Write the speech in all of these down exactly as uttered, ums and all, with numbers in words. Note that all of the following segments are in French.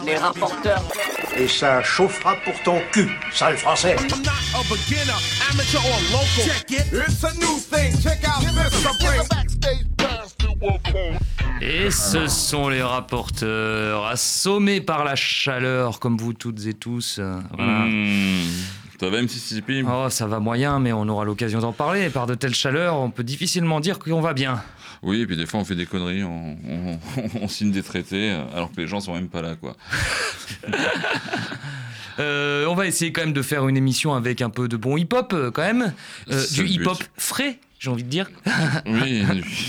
Les rapporteurs. Et ça chauffera pour ton cul, sale français. Et ce sont les rapporteurs, assommés par la chaleur, comme vous toutes et tous. Voilà. Mmh. Ça va, Mississippi ? Oh, ça va moyen, mais on aura l'occasion d'en parler. Par de telles chaleurs, on peut difficilement dire qu'on va bien. Oui, et puis des fois on fait des conneries, on, on, on signe des traités, alors que les gens sont même pas là, quoi. euh, on va essayer quand même de faire une émission avec un peu de bon hip-hop, euh, quand même. Euh, du hip-hop frais, j'ai envie de dire. Oui.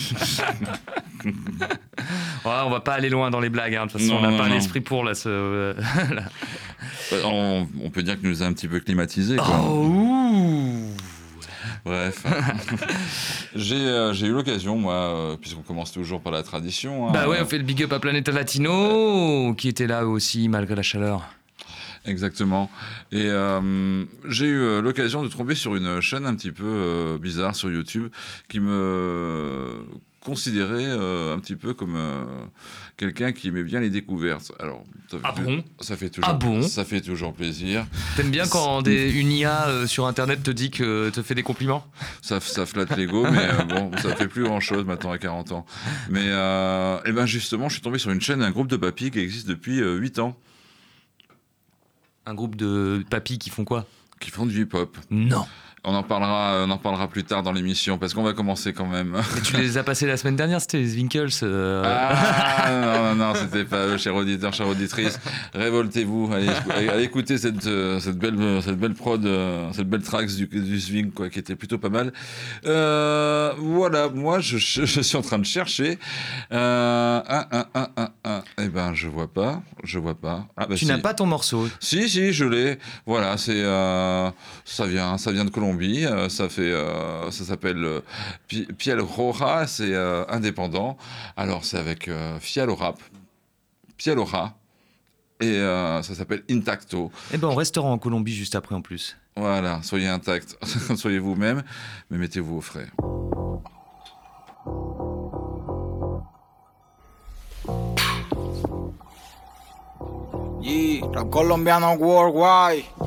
Ouais, on va pas aller loin dans les blagues, hein. De toute façon, non, on n'a non, pas non. l'esprit pour là. Ce, euh, là. On, on peut dire que nous a un petit peu climatisé, quoi. Oh, ouh. Bref, j'ai, euh, j'ai eu l'occasion, moi, euh, puisqu'on commence toujours par la tradition. Hein, bah ouais, on fait le big up à Planeta Latino, qui était là aussi malgré la chaleur. Exactement. Et euh, j'ai eu euh, l'occasion de tomber sur une chaîne un petit peu euh, bizarre sur YouTube qui me considérait euh, un petit peu comme euh, quelqu'un qui aimait bien les découvertes. Alors, ça fait, Ah bon ça fait toujours, Ah bon ça fait toujours plaisir. T'aimes bien quand des, une I A euh, sur Internet te dit que te fait des compliments ? Ça, ça flatte l'ego, mais euh, bon, ça fait plus grand-chose maintenant à quarante ans. Mais euh, et ben justement, je suis tombé sur une chaîne, un groupe de papis qui existe depuis euh, huit ans. Un groupe de papis qui font quoi ? Qui font du hip-hop. Non. On en parlera, on en parlera plus tard dans l'émission, parce qu'on va commencer quand même. Mais tu les as passés la semaine dernière, c'était les Winkles. Euh... Ah non, non, non, c'était pas eux, chers auditeurs, chères auditrices. Révoltez-vous, allez, allez écouter cette, cette, belle, cette belle prod, cette belle tracks du, du swing, quoi, qui était plutôt pas mal. Euh, voilà, moi, je, je suis en train de chercher. Euh, un, un, un, un, un. Eh ben, je vois pas, je vois pas. Ah, bah, tu si. n'as pas ton morceau. Si, si, je l'ai. Voilà, c'est, euh, ça vient, ça vient de Colombie. Euh, ça fait, euh, ça s'appelle euh, Pi- Piel Roja, c'est euh, indépendant. Alors c'est avec euh, Fialo Rap, Piel Roja, et euh, ça s'appelle Intacto. Eh ben, on restera en Colombie juste après en plus. Voilà, soyez intacts, soyez vous-même, mais mettez-vous au frais. Yeah, los colombianos worldwide.